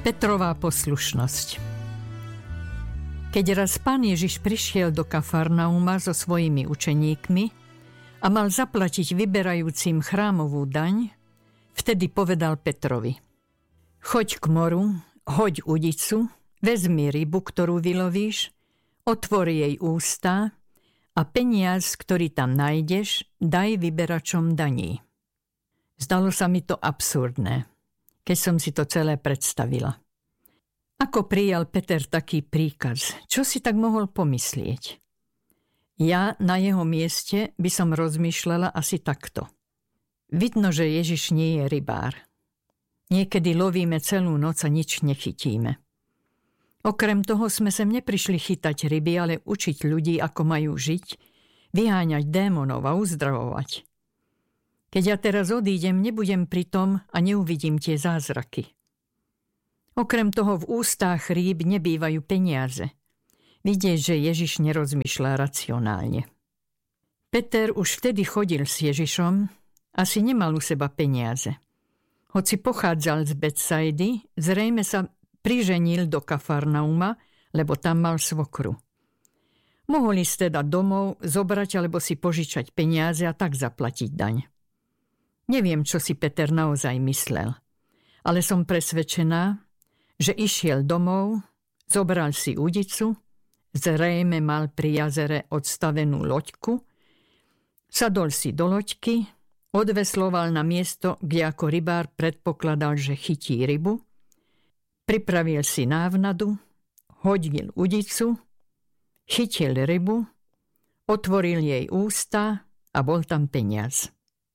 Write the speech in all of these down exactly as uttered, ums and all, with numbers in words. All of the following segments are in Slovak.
Petrová poslušnosť. Keď raz Pán Ježiš prišiel do Kafarnauma so svojimi učeníkmi a mal zaplatiť vyberajúcim chrámovú daň, vtedy povedal Petrovi: Choď k moru, hoď udicu, vezmi rybu, ktorú vylovíš, otvor jej ústa a peniaz, ktorý tam nájdeš, daj vyberačom daní. Zdalo sa mi to absurdné, keď som si to celé predstavila. Ako prijal Peter taký príkaz? Čo si tak mohol pomyslieť? Ja na jeho mieste by som rozmýšľala asi takto. Vidno, že Ježiš nie je rybár. Niekedy lovíme celú noc a nič nechytíme. Okrem toho sme sem neprišli chytať ryby, ale učiť ľudí, ako majú žiť, vyháňať démonov a uzdravovať. Keď ja teraz odídem, nebudem pri tom a neuvidím tie zázraky. Okrem toho v ústách rýb nebývajú peniaze. Vidieť, že Ježiš nerozmýšľa racionálne. Peter už vtedy chodil s Ježišom, asi nemal u seba peniaze. Hoci pochádzal z Betsaidy, zrejme sa priženil do Kafarnauma, lebo tam mal svokru. Mohol ísť teda domov, zobrať alebo si požičať peniaze a tak zaplatiť daň. Neviem, čo si Peter naozaj myslel, ale som presvedčená, že išiel domov, zobral si udicu, zrejme mal pri jazere odstavenú loďku, sadol si do loďky, odvesloval na miesto, kde ako rybár predpokladal, že chytí rybu, pripravil si návnadu, hodil udicu, chytil rybu, otvoril jej ústa a bol tam peniaz.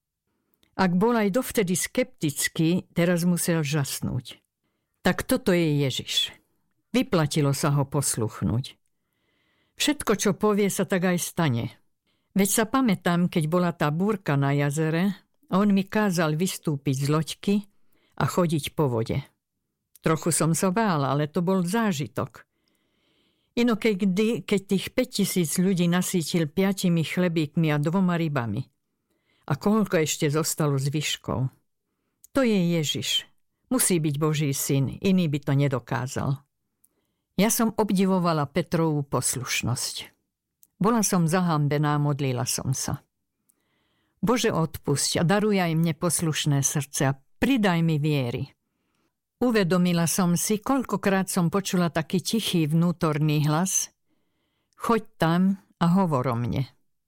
Ak bol aj dovtedy skeptický, teraz musel žasnúť. Tak toto je Ježiš. Vyplatilo sa ho posluchnúť. Všetko, čo povie, sa tak aj stane. Veď sa pamätám, keď bola tá búrka na jazere a on mi kázal vystúpiť z loďky a chodiť po vode. Trochu som sa bála, ale to bol zážitok. Inokedy, keď tých päťtisíc ľudí nasýtil piatimi chlebíkmi a dvoma rybami. A koľko ešte zostalo zvyškov? To je Ježiš. Musí byť Boží syn, iný by to nedokázal. Ja som obdivovala Petrovú poslušnosť. Bola som zahambená, modlila som sa. Bože, odpusť a daruj aj mne poslušné srdce a pridaj mi viery. Uvedomila som si, koľkokrát som počula taký tichý vnútorný hlas: Choď tam a hovor o mne.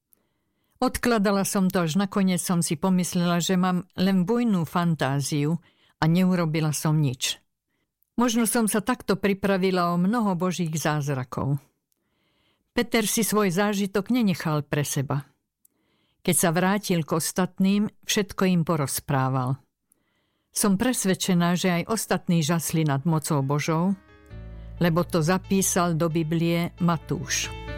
Odkladala som to, až nakoniec som si pomyslela, že mám len bujnú fantáziu a neurobila som nič. Možno som sa takto pripravila o mnoho Božích zázrakov. Peter si svoj zážitok nenechal pre seba. Keď sa vrátil k ostatným, všetko im porozprával. Som presvedčená, že aj ostatní žasli nad mocou Božou, lebo to zapísal do Biblie Matúš.